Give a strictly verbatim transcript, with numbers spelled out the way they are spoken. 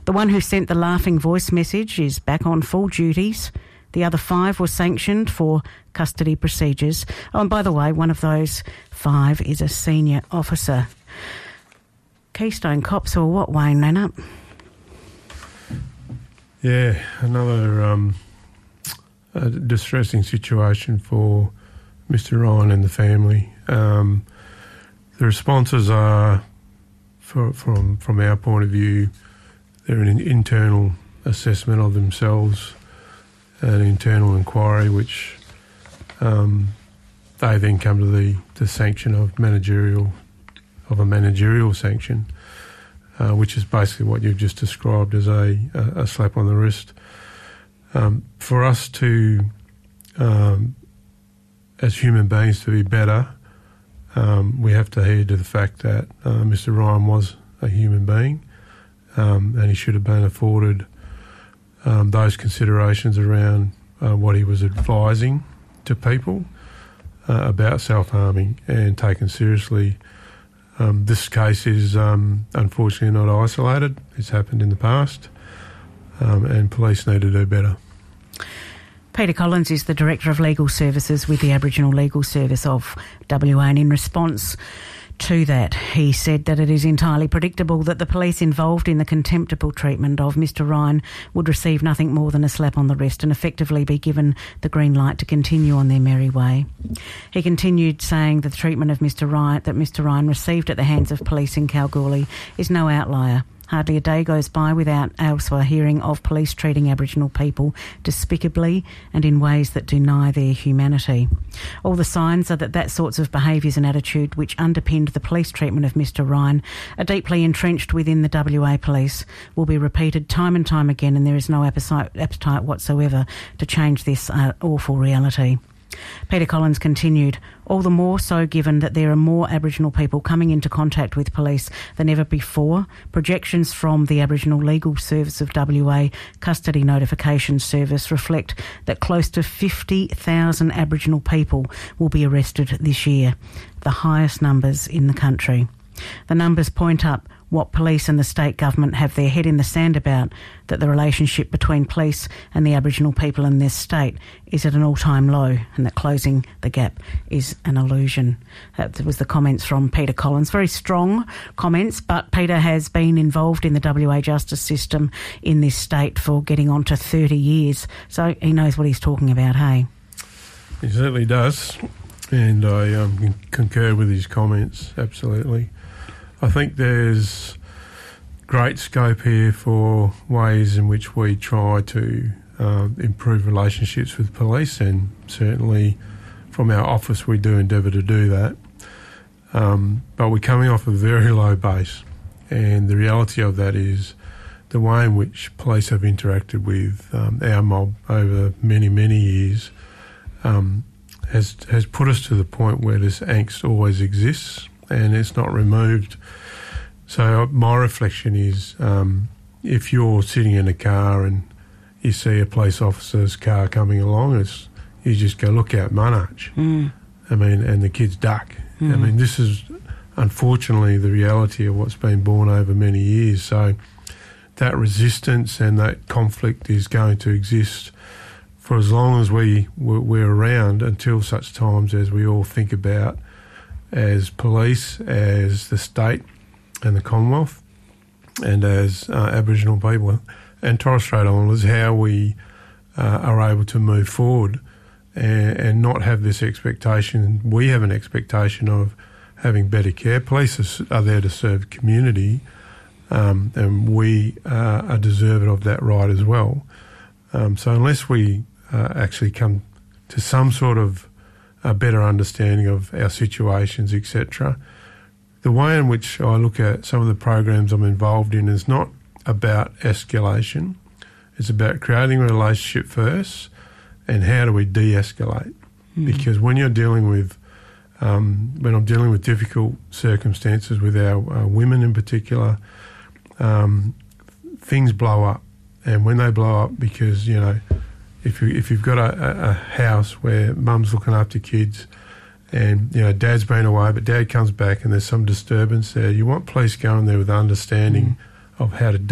The one who sent the laughing voice message is back on full duties. The other five were sanctioned for custody procedures. Oh, and by the way, one of those five is a senior officer. Keystone Cops or what, Wayne Leonard? Yeah, another um, a distressing situation for Mister Ryan and the family. Um, the responses are, for, from from our point of view, they're an internal assessment of themselves, an internal inquiry, which um, they then come to the, the sanction of managerial of a managerial sanction, uh, which is basically what you've just described as a, a, a slap on the wrist. Um, for us to, um, as human beings, to be better, um, we have to adhere to the fact that uh, Mister Ryan was a human being, um, and he should have been afforded um, those considerations around uh, what he was advising to people uh, about self-harming and taken seriously. Um, this case is um, unfortunately not isolated. It's happened in the past, um, and police need to do better. Peter Collins is the Director of Legal Services with the Aboriginal Legal Service of W A, and in response to that, he said that it is entirely predictable that the police involved in the contemptible treatment of Mister Ryan would receive nothing more than a slap on the wrist and effectively be given the green light to continue on their merry way. He continued saying that the treatment of Mister Ryan that Mister Ryan received at the hands of police in Kalgoorlie is no outlier. Hardly a day goes by without elsewhere hearing of police treating Aboriginal people despicably and in ways that deny their humanity. All the signs are that that sorts of behaviours and attitude which underpinned the police treatment of Mister Ryan are deeply entrenched within the W A Police, will be repeated time and time again, and there is no appetite whatsoever to change this uh, awful reality. Peter Collins continued, all the more so given that there are more Aboriginal people coming into contact with police than ever before. Projections from the Aboriginal Legal Service of W A Custody Notification Service reflect that close to fifty thousand Aboriginal people will be arrested this year, the highest numbers in the country. The numbers point up what police and the state government have their head in the sand about, that the relationship between police and the Aboriginal people in this state is at an all-time low and that closing the gap is an illusion. That was the comments from Peter Collins. Very strong comments, but Peter has been involved in the W A justice system in this state for getting on to thirty years, so he knows what he's talking about, hey? He certainly does, and I um, concur with his comments, absolutely. I think there's great scope here for ways in which we try to um, improve relationships with police, and certainly from our office we do endeavour to do that. Um, but we're coming off a very low base, and the reality of that is the way in which police have interacted with um, our mob over many, many years um, has has put us to the point where this angst always exists and it's not removed. So my reflection is, um, if you're sitting in a car and you see a police officer's car coming along, it's, you just go, look out, Munarch. Mm. I mean, and the kids duck. Mm. I mean, this is unfortunately the reality of what's been borne over many years. So that resistance and that conflict is going to exist for as long as we, we're around, until such times as we all think about, as police, as the state and the Commonwealth, and as uh, Aboriginal people and Torres Strait Islanders, how we uh, are able to move forward and, and not have this expectation. We have an expectation of having better care. Police are there to serve community, um, and we uh, are deserving of that right as well. Um, so unless we uh, actually come to some sort of a better understanding of our situations, et cetera, the way in which I look at some of the programs I'm involved in is not about escalation. It's about creating a relationship first, and how do we de-escalate? Mm. Because when you're dealing with, um, when I'm dealing with difficult circumstances with our uh, women in particular, um, things blow up. And when they blow up, because, you know, if, you, if you've got a, a house where mum's looking after kids, and, you know, dad's been away, but dad comes back and there's some disturbance there, you want police going there with understanding mm. of how to